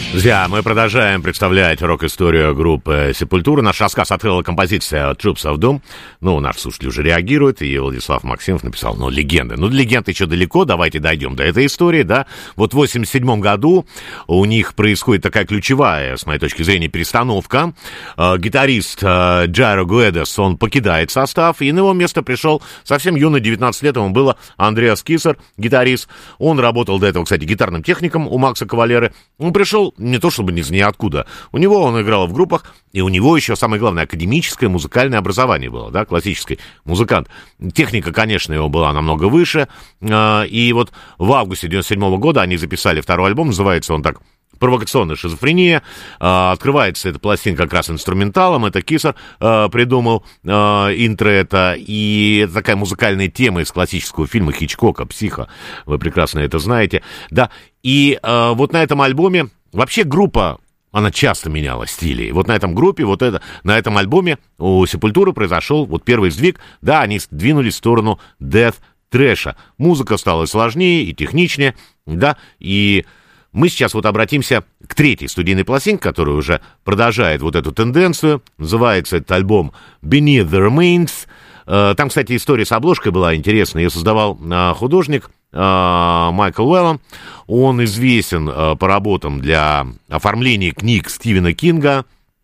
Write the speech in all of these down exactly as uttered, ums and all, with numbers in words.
Друзья, мы продолжаем представлять рок-историю группы «Сепультура». Наш рассказ открыла композиция «Troops of Doom». Ну, наш слушатель уже реагирует, и Владислав Максимов написал, ну, легенды. Ну, до легенды еще далеко, давайте дойдем до этой истории, да. Вот в восемьдесят седьмом году у них происходит такая ключевая, с моей точки зрения, перестановка. Гитарист Джайро Гуэдес, он покидает состав, и на его место пришел совсем юный, девятнадцать лет ему было, Андреас Кисер, гитарист. Он работал до этого, кстати, гитарным техником у Макса Кавалеры. Он пришел не то чтобы ни откуда. У него он играл в группах, и у него еще, самое главное, академическое музыкальное образование было, да, классический музыкант. Техника, конечно, его была намного выше, и вот в августе девяносто седьмого года они записали второй альбом, называется он так «Провокационная шизофрения». Открывается эта пластинка как раз инструменталом, это Кисер придумал интро это, и это такая музыкальная тема из классического фильма Хичкока «Психо», вы прекрасно это знаете, да, и вот на этом альбоме вообще группа, она часто меняла стили. Вот на этом группе, вот это, на этом альбоме у Сепультуры произошел вот первый сдвиг. Да, они двинулись в сторону дэт-трэша. Музыка стала сложнее и техничнее, да, и мы сейчас вот обратимся к третьей студийной пластинке, которая уже продолжает вот эту тенденцию. Называется этот альбом «Beneath the Remains». Там, кстати, история с обложкой была интересная. Ее создавал художник Майкл Уэллом. Он известен по работам для оформления книг Стивена Кинга.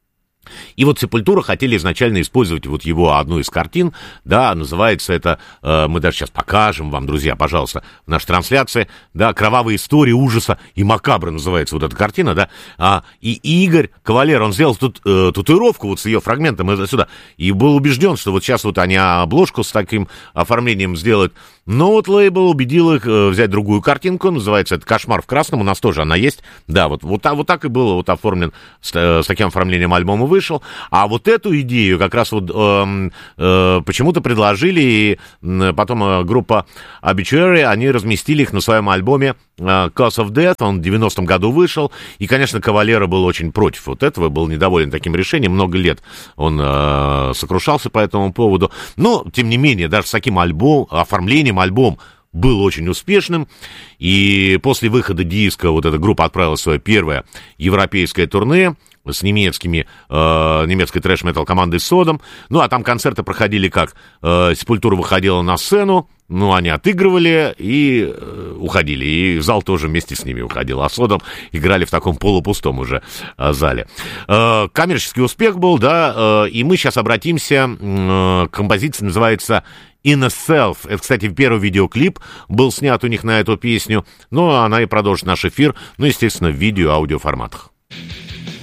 И вот Сепультура хотели изначально использовать вот его одну из картин, да, называется это, э, мы даже сейчас покажем вам, друзья, пожалуйста, в нашей трансляции, да, «Кровавая история ужаса и макабра» называется вот эта картина, да, а, и Игорь Кавалер, он сделал тут э, татуировку вот с ее фрагментом из сюда, и был убежден, что вот сейчас вот они обложку с таким оформлением сделают, но вот лейбл убедил их э, взять другую картинку, называется это «Кошмар в красном», у нас тоже она есть, да, вот, вот, вот так и было вот оформлен с, э, с таким оформлением альбома вышел, а вот эту идею как раз вот э, э, почему-то предложили, и э, потом э, группа Obituary, они разместили их на своем альбоме э, Cause of Death, он в девяностом году вышел, и, конечно, Кавалера был очень против вот этого, был недоволен таким решением, много лет он э, сокрушался по этому поводу, но, тем не менее, даже с таким альбом, оформлением альбом был очень успешным, и после выхода диска вот эта группа отправила свое первое европейское турне с немецкими, э, немецкой трэш-метал командой Содом. Ну, а там концерты проходили как? Э, Сепультура выходила на сцену, ну, они отыгрывали и э, уходили. И зал тоже вместе с ними уходил. А Содом играли в таком полупустом уже э, зале. Э, коммерческий успех был, да, э, и мы сейчас обратимся э, к композиции, называется «In a Self». Это, кстати, первый видеоклип был снят у них на эту песню. Ну, она и продолжит наш эфир, ну, естественно, в видео-аудиоформатах.